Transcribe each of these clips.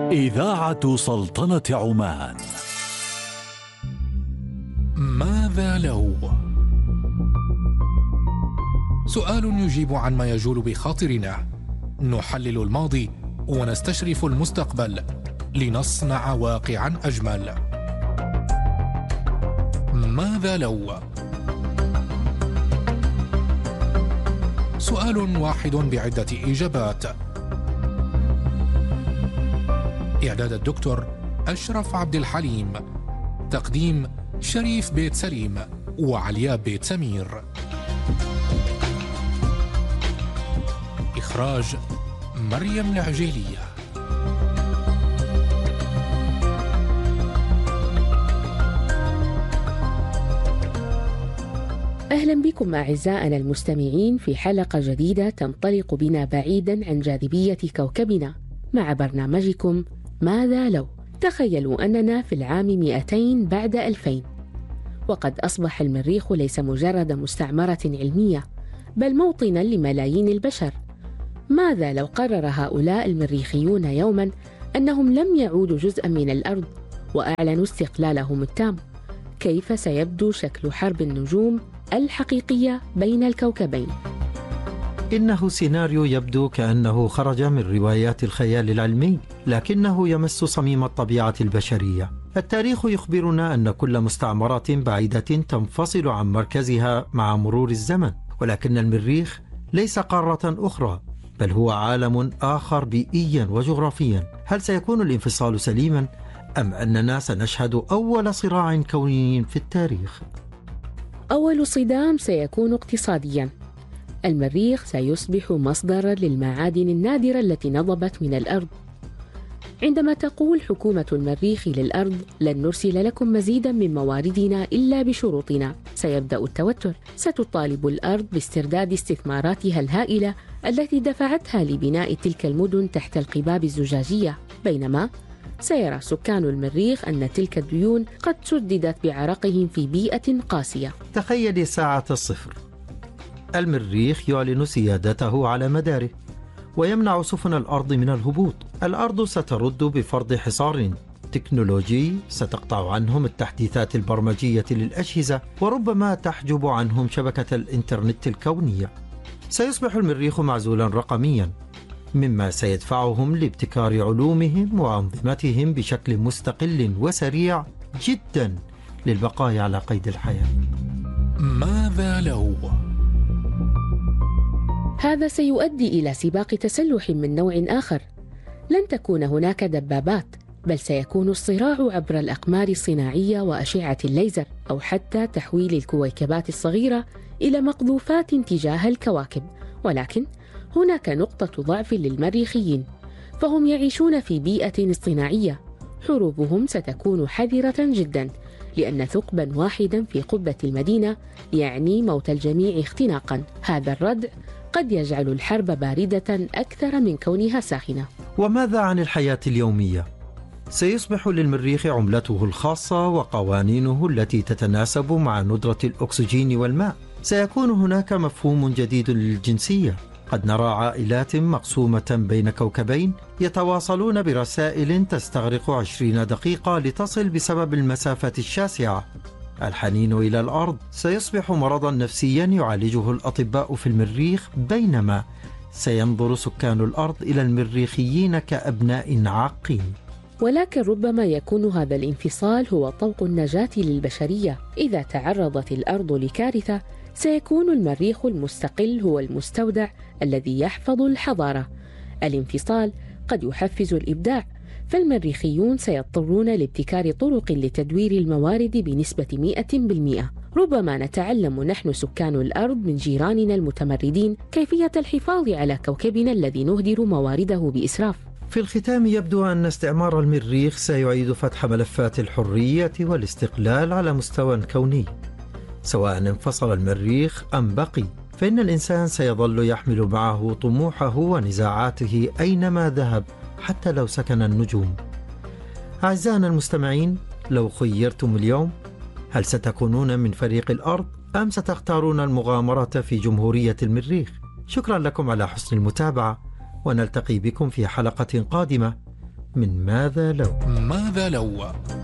إذاعة سلطنة عمان. ماذا لو؟ سؤال يجيب عن ما يجول بخاطرنا. نحلل الماضي ونستشرف المستقبل لنصنع واقعا أجمل. ماذا لو؟ سؤال واحد بعدة إجابات. إعداد الدكتور أشرف عبد الحليم. تقديم شريف بيت سليم وعليا بيت سمير. إخراج مريم العجيلية. أهلا بكم أعزائنا المستمعين في حلقة جديدة تنطلق بنا بعيدا عن جاذبية كوكبنا مع برنامجكم ماذا لو. تخيلوا أننا في العام 200 بعد 2000 وقد أصبح المريخ ليس مجرد مستعمرة علمية بل موطنا لملايين البشر. ماذا لو قرر هؤلاء المريخيون يوما أنهم لم يعودوا جزءا من الأرض وأعلنوا استقلالهم التام؟ كيف سيبدو شكل حرب النجوم الحقيقية بين الكوكبين؟ إنه سيناريو يبدو كأنه خرج من روايات الخيال العلمي، لكنه يمس صميم الطبيعة البشرية. التاريخ يخبرنا أن كل مستعمرات بعيدة تنفصل عن مركزها مع مرور الزمن، ولكن المريخ ليس قارة أخرى بل هو عالم آخر بيئيا وجغرافيا. هل سيكون الانفصال سليما أم أننا سنشهد أول صراع كوني في التاريخ؟ أول صدام سيكون اقتصاديا. المريخ سيصبح مصدرا للمعادن النادرة التي نضبت من الأرض. عندما تقول حكومة المريخ للأرض لن نرسل لكم مزيدا من مواردنا إلا بشروطنا، سيبدأ التوتر. ستطالب الأرض باسترداد استثماراتها الهائلة التي دفعتها لبناء تلك المدن تحت القباب الزجاجية، بينما سيرى سكان المريخ أن تلك الديون قد سددت بعرقهم في بيئة قاسية. تخيلي ساعة الصفر. المريخ يعلن سيادته على مداره ويمنع سفن الأرض من الهبوط. الأرض سترد بفرض حصار تكنولوجي ستقطع عنهم التحديثات البرمجية للأجهزة وربما تحجب عنهم شبكة الإنترنت الكونية. سيصبح المريخ معزولا رقميا، مما سيدفعهم لابتكار علومهم وأنظمتهم بشكل مستقل وسريع جدا للبقاء على قيد الحياة. ماذا لو؟ هذا سيؤدي إلى سباق تسلح من نوع آخر. لن تكون هناك دبابات، بل سيكون الصراع عبر الأقمار الصناعية وأشعة الليزر، أو حتى تحويل الكويكبات الصغيرة إلى مقذوفات تجاه الكواكب. ولكن هناك نقطة ضعف للمريخيين، فهم يعيشون في بيئة اصطناعية. حروبهم ستكون حذرة جدا، لأن ثقبا واحدا في قبة المدينة يعني موت الجميع اختناقا. هذا الردع قد يجعل الحرب باردة أكثر من كونها ساخنة. وماذا عن الحياة اليومية؟ سيصبح للمريخ عملته الخاصة وقوانينه التي تتناسب مع ندرة الأكسجين والماء. سيكون هناك مفهوم جديد للجنسية. قد نرى عائلات مقسومة بين كوكبين يتواصلون برسائل تستغرق 20 دقيقة لتصل بسبب المسافة الشاسعة. الحنين إلى الأرض سيصبح مرضا نفسيا يعالجه الأطباء في المريخ، بينما سينظر سكان الأرض إلى المريخيين كأبناء عاقين. ولكن ربما يكون هذا الانفصال هو طوق النجاة للبشرية. إذا تعرضت الأرض لكارثة سيكون المريخ المستقل هو المستودع الذي يحفظ الحضارة. الانفصال قد يحفز الإبداع، فالمريخيون سيضطرون لابتكار طرق لتدوير الموارد بنسبة 100%. ربما نتعلم نحن سكان الأرض من جيراننا المتمردين كيفية الحفاظ على كوكبنا الذي نهدر موارده بإسراف. في الختام يبدو أن استعمار المريخ سيعيد فتح ملفات الحرية والاستقلال على مستوى كوني. سواء انفصل المريخ أم بقي، فإن الإنسان سيظل يحمل معه طموحه ونزاعاته أينما ذهب، حتى لو سكن النجوم. أعزائنا المستمعين، لو خيرتم اليوم، هل ستكونون من فريق الأرض أم ستختارون المغامرة في جمهورية المريخ؟ شكرا لكم على حسن المتابعة، ونلتقي بكم في حلقة قادمة، من ماذا لو. ماذا لو؟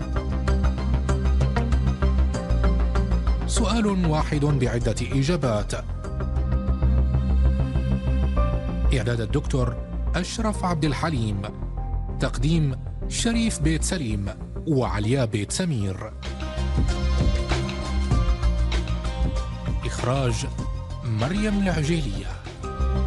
سؤال واحد بعدة إجابات. إعداد الدكتور أشرف عبد الحليم. تقديم شريف بيت سليم وعليا بيت سمير. إخراج مريم العجيلية.